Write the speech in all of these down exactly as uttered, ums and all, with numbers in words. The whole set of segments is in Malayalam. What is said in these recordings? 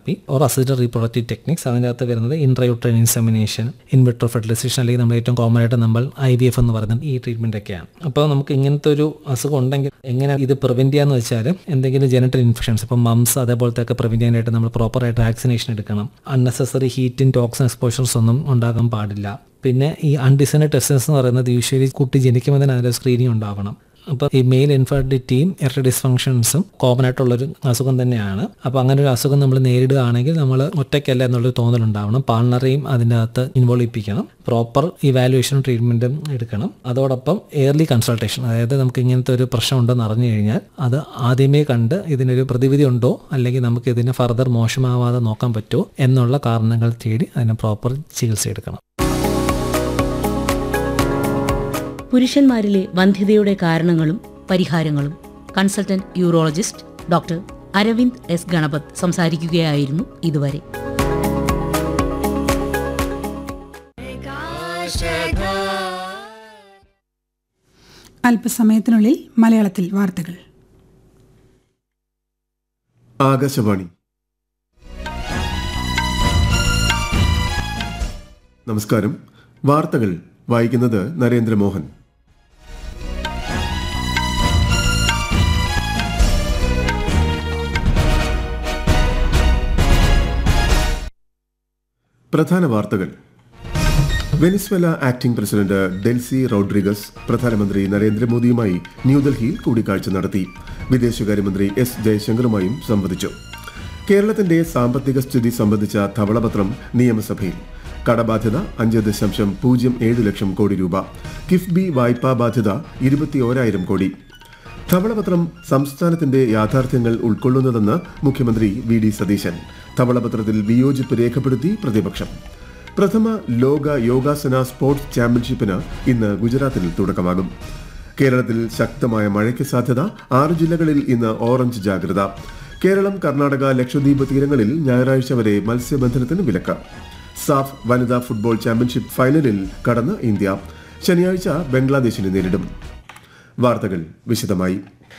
Therapy or assisted reproductive techniques. അതിൻ്റെ അകത്ത് വരുന്നത് ഇൻട്രയൂട്രൈൻ ഇൻസെമിനേഷൻ, ഇൻവിട്രോ ഫെർട്ടിലൈസേഷൻ, അല്ലെങ്കിൽ നമ്മൾ ഏറ്റവും കോമൺ ആയിട്ട് നമ്മൾ ഐ വി എഫ് എന്ന് പറയുന്നത് ഈ ട്രീറ്റ്മെൻ്റ് ഒക്കെയാണ്. അപ്പോൾ നമുക്ക് ഇങ്ങനത്തെ ഒരു അസുഖം ഉണ്ടെങ്കിൽ എങ്ങനെ ഇത് പ്രിവെൻറ്റ് ചെയ്യാന്ന് വെച്ചാൽ എന്തെങ്കിലും ജെനറ്റൽ ഇൻഫെക്ഷൻസ്, ഇപ്പം മംസ് അതേപോലത്തെ ഒക്കെ പ്രിവെൻറ്റ് ചെയ്യാനായിട്ട് നമ്മൾ പ്രോപ്പറായിട്ട് വാക്സിനേഷൻ എടുക്കണം. അൺനെസസറി ഹീറ്റും ടോക്സിൻ എക്സ്പോഷൻസ് ഒന്നും ഉണ്ടാകാൻ പാടില്ല. പിന്നെ ഈ അൺഡിസൈൻഡ് ടെസ്റ്റസ് എന്ന് പറയുന്നത് യൂഷ്വലി കുട്ടി ജനിക്കുമ്പോൾ തന്നെ അതിൻ്റെ സ്ക്രീനിങ് ഉണ്ടാവണം. അപ്പോൾ ഈ മെയിൽ ഇൻഫെർട്ടിലിറ്റിയും എറക്ടൈൽ ഡിസ്ഫങ്ഷൻസും കോമൺ ആയിട്ടുള്ളൊരു അസുഖം തന്നെയാണ്. അപ്പോൾ അങ്ങനെ ഒരു അസുഖം നമ്മൾ നേരിടുകയാണെങ്കിൽ നമ്മൾ ഒറ്റയ്ക്കല്ല എന്നുള്ളൊരു തോന്നലുണ്ടാവണം. പാർട്ണറെയും അതിൻ്റെ അകത്ത് ഇൻവോൾവ് ചെയ്യിപ്പിക്കണം. പ്രോപ്പർ ഇവാലുവേഷനും ട്രീറ്റ്മെൻറ്റും എടുക്കണം. അതോടൊപ്പം എയർലി കൺസൾട്ടേഷൻ, അതായത് നമുക്ക് ഇങ്ങനത്തെ ഒരു പ്രശ്നം ഉണ്ടെന്ന് അറിഞ്ഞു കഴിഞ്ഞാൽ അത് ആദ്യമേ കണ്ട് ഇതിനൊരു പ്രതിവിധി ഉണ്ടോ അല്ലെങ്കിൽ നമുക്ക് ഇതിനെ ഫർദർ മോശമാവാതെ നോക്കാൻ പറ്റുമോ എന്നുള്ള കാരണങ്ങൾ തേടി അതിന് പ്രോപ്പർ ചികിത്സ എടുക്കണം. പുരുഷന്മാരിലെ വന്ധ്യതയുടെ കാരണങ്ങളും പരിഹാരങ്ങളും consultant urologist doctor Aravind S Ganapath സംസാരിക്കുകയായിരുന്നു ഇതുവരെ. അല്പസമയത്തിനുള്ളിൽ മലയാളത്തിൽ വാർത്തകൾ. ആകാശവാണി. നമസ്കാരം. വാർത്തകൾ വായിക്കുന്നത് നരേന്ദ്രമോഹൻ. പ്രധാന വാർത്തകൾ. Venezuela acting president Delcy Rodriguez പ്രധാനമന്ത്രി നരേന്ദ്രമോദിയുമായി ന്യൂഡൽഹിയിൽ കൂടിക്കാഴ്ച നടത്തി. വിദേശകാര്യമന്ത്രി എസ് ജയശങ്കറുമായും സംവദിച്ചു. കേരളത്തിന്റെ സാമ്പത്തിക സ്ഥിതി സംബന്ധിച്ച ധവളപത്രം നിയമസഭയിൽ. കടബാധ്യത അഞ്ച് ദശാംശം പൂജ്യം ഏഴ് ലക്ഷം കോടി രൂപ. കിഫ്ബി വായ്പാ ബാധ്യത ഇരുപത്തിയോരായിരം കോടി. ധവളപത്രം സംസ്ഥാനത്തിന്റെ യാഥാർത്ഥ്യങ്ങൾ ഉൾക്കൊള്ളുന്നതെന്ന് മുഖ്യമന്ത്രി വി ഡി സതീശൻ. ധവളപത്രത്തിൽ വിയോജിപ്പ് രേഖപ്പെടുത്തി പ്രതിപക്ഷം. പ്രഥമ ലോക യോഗാസന സ്പോർട്സ് ചാമ്പ്യൻഷിപ്പിന് ഇന്ന് ഗുജറാത്തിൽ തുടക്കമാകും. കേരളത്തിൽ ശക്തമായ മഴയ്ക്ക് സാധ്യത. ആറ് ജില്ലകളിൽ ഇന്ന് ഓറഞ്ച് ജാഗ്രത. കേരളം, കർണാടക, ലക്ഷദ്വീപ് തീരങ്ങളിൽ ഞായറാഴ്ച വരെ മത്സ്യബന്ധനത്തിന് വിലക്ക്. സാഫ് വനിതാ ഫുട്ബോൾ ചാമ്പ്യൻഷിപ്പ് ഫൈനലിൽ കടന്ന് ഇന്ത്യ. ശനിയാഴ്ച ബംഗ്ലാദേശിനെ നേരിടും. വാർത്തകൾ വിശദമായി.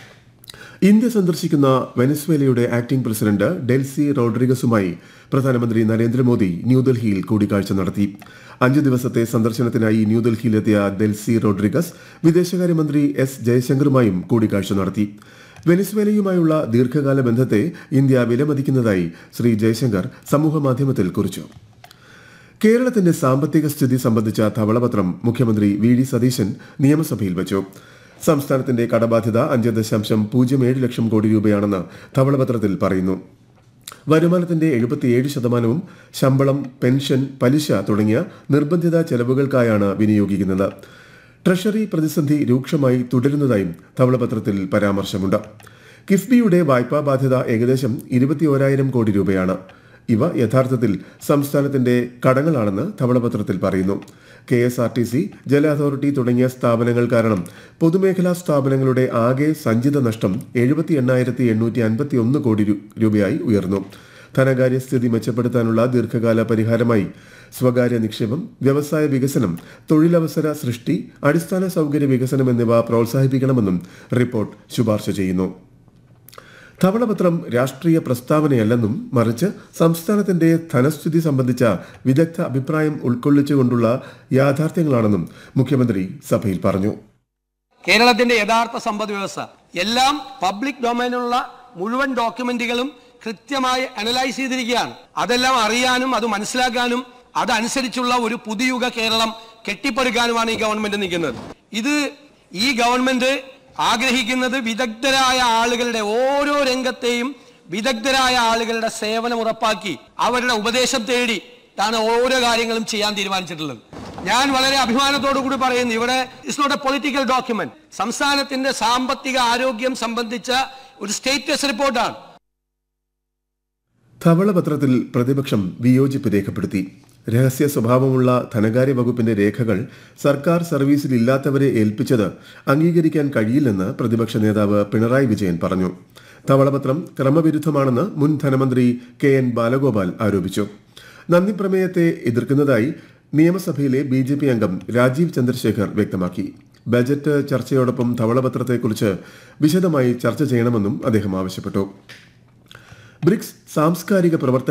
ഇന്ത്യ സന്ദർശിക്കുന്ന വെനസ്വേലയുടെ ആക്ടിംഗ് പ്രസിഡന്റ് ഡെൽസി റോഡ്രിഗസുമായി പ്രധാനമന്ത്രി നരേന്ദ്രമോദി ന്യൂഡൽഹിയിൽ കൂടിക്കാഴ്ച നടത്തി. അഞ്ചു ദിവസത്തെ സന്ദർശനത്തിനായി ന്യൂഡൽഹിയിലെത്തിയ ഡെൽസി റോഡ്രിഗസ് വിദേശകാര്യമന്ത്രി എസ് ജയശങ്കറുമായും കൂടിക്കാഴ്ച നടത്തി. വെനസ്വേലയുമായുള്ള ദീർഘകാല ബന്ധത്തെ ഇന്ത്യ വിലമതിക്കുന്നതായി ശ്രീ ജയശങ്കർ സമൂഹമാധ്യമത്തിൽ കുറിച്ചു. കേരളത്തിന്റെ സാമ്പത്തിക സ്ഥിതി സംബന്ധിച്ച ധവളപത്രം മുഖ്യമന്ത്രി വി ഡി സതീശൻ നിയമസഭയിൽ വച്ചു. സംസ്ഥാനത്തിന്റെ കടബാധ്യത അഞ്ച് ദശാംശം പൂജ്യം ഏഴ് ലക്ഷം കോടി രൂപയാണെന്ന് ധവളപത്രത്തിൽ പറയുന്നു. വരുമാനത്തിന്റെ എഴുപത്തിയേഴ് ശതമാനവും ശമ്പളം, പെൻഷൻ, പലിശ തുടങ്ങിയ നിർബന്ധിത ചെലവുകൾക്കായാണ് വിനിയോഗിക്കുന്നത്. ട്രഷറി പ്രതിസന്ധി രൂക്ഷമായി തുടരുന്നതായും ധവളപത്രത്തിൽ പരാമർശമുണ്ട്. കിഫ്ബിയുടെ വായ്പാ ബാധ്യത ഏകദേശം ഇരുപത്തിയോരായിരം കോടി രൂപയാണ്. ഇവ യഥാർത്ഥത്തിൽ സംസ്ഥാനത്തിന്റെ കടങ്ങളാണെന്ന് ധവളപത്രത്തിൽ പറയുന്നു. K S R T C, ജല അതോറിറ്റി തുടങ്ങിയ സ്ഥാപനങ്ങൾ കാരണം പൊതുമേഖലാ സ്ഥാപനങ്ങളുടെ ആകെ സഞ്ചിത നഷ്ടം എഴുപത്തി എണ്ണായിരത്തി എണ്ണൂറ്റി അൻപത്തി ഒന്ന് കോടി രൂപയായി ഉയർന്നു. ധനകാര്യ സ്ഥിതി മെച്ചപ്പെടുത്താനുള്ള ദീർഘകാല പരിഹാരമായി സ്വകാര്യ നിക്ഷേപം, വ്യവസായ വികസനം, തൊഴിലവസര സൃഷ്ടി, അടിസ്ഥാന സൗകര്യ വികസനം എന്നിവ പ്രോത്സാഹിപ്പിക്കണമെന്നും റിപ്പോർട്ട് ശുപാർശ ചെയ്യുന്നു. ധവളപത്രം രാഷ്ട്രീയ പ്രസ്താവനയല്ലെന്നും മറിച്ച് സംസ്ഥാനത്തിന്റെ ധനസ്ഥിതി സംബന്ധിച്ച വിദഗ്ധ അഭിപ്രായം ഉൾക്കൊള്ളിച്ചുകൊണ്ടുള്ള യാഥാർത്ഥ്യങ്ങളാണെന്നും മുഖ്യമന്ത്രി സഭയിൽ പറഞ്ഞു. കേരളത്തിന്റെ യഥാർത്ഥ സമ്പദ് വ്യവസ്ഥ എല്ലാം പബ്ലിക് ഡൊമൈനിലുള്ള മുഴുവൻ ഡോക്യുമെന്റുകളും കൃത്യമായി അനലൈസ് ചെയ്തിരിക്കുകയാണ്. അതെല്ലാം അറിയാനും അത് മനസ്സിലാക്കാനും അതനുസരിച്ചുള്ള ഒരു പുതുയുഗ കേരളം കെട്ടിപ്പടുക്കാനുമാണ് ഈ ഗവൺമെന്റ് നിൽക്കുന്നത്. ഇത് ഈ ഗവൺമെന്റ് ആഗ്രഹിക്കുന്നത് വിദഗ്ധരായ ആളുകളുടെ, ഓരോ രംഗത്തെയും വിദഗ്ധരായ ആളുകളുടെ സേവനം ഉറപ്പാക്കി അവരുടെ ഉപദേശം തേടി ആണ് ഓരോ കാര്യങ്ങളും ചെയ്യാൻ തീരുമാനിച്ചിട്ടുള്ളത്. ഞാൻ വളരെ അഭിമാനത്തോടു കൂടി പറയുന്നു, ഇവിടെ it's not A political document. സംസ്ഥാനത്തിന്റെ സാമ്പത്തിക ആരോഗ്യം സംബന്ധിച്ച ഒരു സ്റ്റേറ്റസ് റിപ്പോർട്ടാണ്. ധവളപത്രത്തിൽ പ്രതിപക്ഷം വിയോജിപ്പ് രേഖപ്പെടുത്തി. രഹസ്യ സ്വഭാവമുള്ള ധനകാര്യ വകുപ്പിന്റെ രേഖകൾ സർക്കാർ സർവീസിൽ ഇല്ലാത്തവരെ ഏൽപ്പിച്ചത് അംഗീകരിക്കാൻ കഴിയില്ലെന്ന് പ്രതിപക്ഷ നേതാവ് പിണറായി വിജയൻ പറഞ്ഞു. ധവളപത്രം ക്രമവിരുദ്ധമാണെന്ന് മുൻ ധനമന്ത്രി കെ എൻ ബാലഗോപാൽ ആരോപിച്ചു. നന്ദി പ്രമേയത്തെ എതിർക്കുന്നതായി നിയമസഭയിലെ ബി ജെ പി അംഗം രാജീവ് ചന്ദ്രശേഖർ വ്യക്തമാക്കി. ബജറ്റ് ചർച്ചയോടൊപ്പം ധവളപത്രത്തെക്കുറിച്ച് വിശദമായി ചർച്ച ചെയ്യണമെന്നും അദ്ദേഹം ആവശ്യപ്പെട്ടു. ബ്രിക്സ് സാംസ്കാരിക പ്രവർത്തക